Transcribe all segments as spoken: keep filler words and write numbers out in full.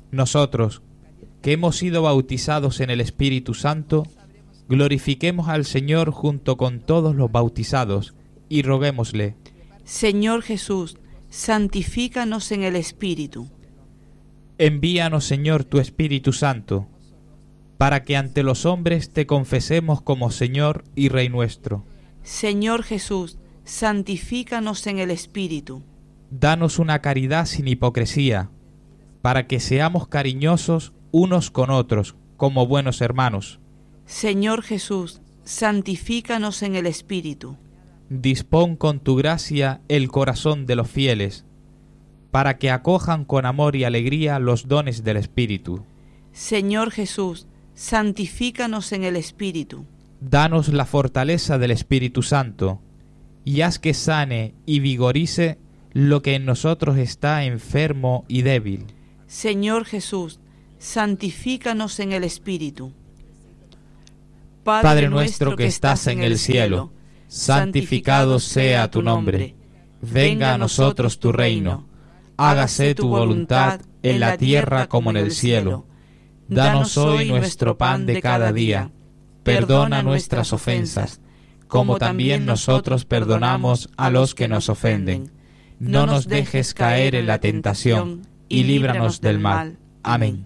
nosotros, que hemos sido bautizados en el Espíritu Santo, glorifiquemos al Señor junto con todos los bautizados y roguémosle: Señor Jesús, santifícanos en el Espíritu. Envíanos, Señor, tu Espíritu Santo, para que ante los hombres te confesemos como Señor y Rey nuestro. Señor Jesús, santifícanos en el Espíritu. Danos una caridad sin hipocresía, para que seamos cariñosos unos con otros, como buenos hermanos. Señor Jesús, santifícanos en el Espíritu. Dispón con tu gracia el corazón de los fieles, para que acojan con amor y alegría los dones del Espíritu. Señor Jesús, santifícanos en el Espíritu. Danos la fortaleza del Espíritu Santo, y haz que sane y vigorice lo que en nosotros está enfermo y débil. Señor Jesús, santifícanos en el Espíritu. Padre, Padre nuestro que estás en el cielo, santificado sea tu nombre. Venga a nosotros tu reino. Hágase tu voluntad en la tierra como en el cielo. Danos hoy nuestro pan de cada día. Perdona nuestras ofensas, como también nosotros perdonamos a los que nos ofenden. No nos dejes caer en la tentación, y líbranos del mal. Amén.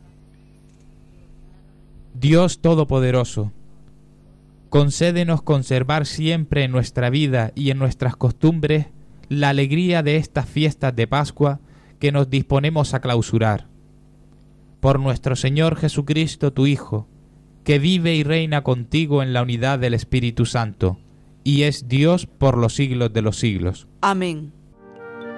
Dios Todopoderoso, concédenos conservar siempre en nuestra vida y en nuestras costumbres la alegría de estas fiestas de Pascua que nos disponemos a clausurar. Por nuestro Señor Jesucristo, tu Hijo, que vive y reina contigo en la unidad del Espíritu Santo, y es Dios por los siglos de los siglos. Amén.